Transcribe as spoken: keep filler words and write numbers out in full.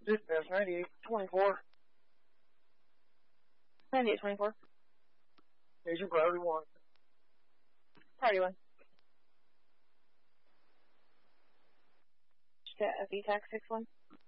Dispatch ninety-eight twenty-four. ninety-eight twenty-four. Agent Priority one. Priority one. F E TAC six one.